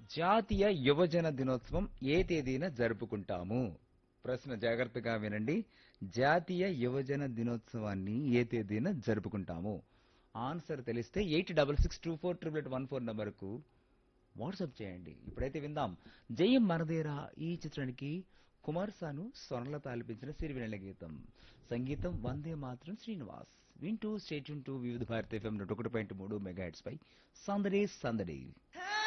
జాతీయ యువజన దినోత్సవం ఏ తేదీన జరుపుకుంటాము? ప్రశ్న జాగ్రత్తగా వినండి. జాతీయ యువజన దినోత్సవాన్ని ఏ తేదీన జరుపుకుంటాము? ఆన్సర్ తెలిస్తే 8662488814 నంబర్కు వాట్సాప్ చేయండి. ఇప్పుడైతే విందాం జయం మనదేరా ఈ చిత్రానికి కుమార్ సాను స్వర్ణలత ఆలపించిన సిరివెన్నెల గీతం. సంగీతం వందే మాత్రం శ్రీనివాస్. వింటూ స్టేట్యూన్ టు వివిధ భారత ఎఫ్ఎం 101.3 మెగాహెట్స్ పై సందడి సందడి.